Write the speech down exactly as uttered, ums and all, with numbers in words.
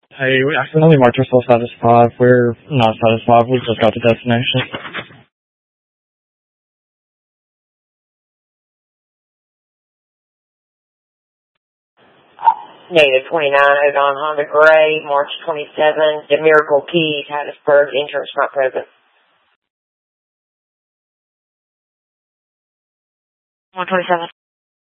Hey, we accidentally marked ourselves status five. We're not status five. We just got to destination. Native twenty-nine, Odon Honda Gray, March twenty-seventh, the Miracle Keys, Hattiesburg, insurance not present. one twenty-seven.